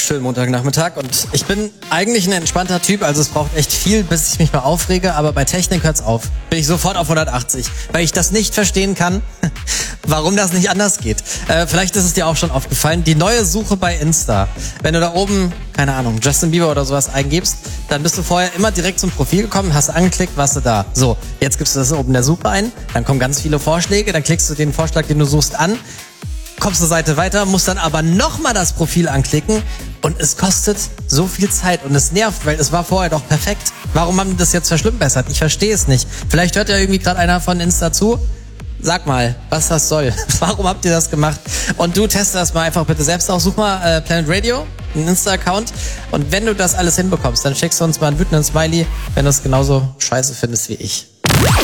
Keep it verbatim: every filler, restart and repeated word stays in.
schönen Montagnachmittag und ich bin eigentlich ein entspannter Typ, also es braucht echt viel, bis ich mich mal aufrege, aber bei Technik hört's auf. Bin ich sofort auf hundertachtzig, weil ich das nicht verstehen kann, warum das nicht anders geht. Äh, vielleicht ist es dir auch schon aufgefallen, die neue Suche bei Insta. Wenn du da oben, keine Ahnung, Justin Bieber oder sowas eingibst, dann bist du vorher immer direkt zum Profil gekommen, hast angeklickt, warst du da. So, jetzt gibst du das oben in der Suche ein, dann kommen ganz viele Vorschläge, dann klickst du den Vorschlag, den du suchst, an, kommst eine Seite weiter, musst dann aber nochmal das Profil anklicken und es kostet so viel Zeit und es nervt, weil es war vorher doch perfekt. Warum haben die das jetzt verschlimmbessert? Ich verstehe es nicht. Vielleicht hört ja irgendwie gerade einer von Insta zu. Sag mal, was das soll. Warum habt ihr das gemacht? Und du teste das mal einfach bitte selbst auch. Such mal äh, Planet Radio, einen Insta-Account. Und wenn du das alles hinbekommst, dann schickst du uns mal einen wütenden Smiley, wenn du es genauso scheiße findest wie ich.